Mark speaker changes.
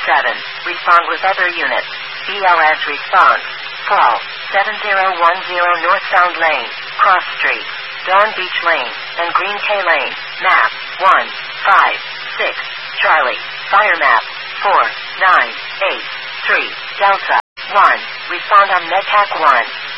Speaker 1: Respond with other units. BLS response. Fall. 7010 northbound lane. Cross Street. Dawn Beach Lane. And Green K Lane. Map. 156. Charlie. Fire map. 4983. Delta. 1. Respond on MedTac 1.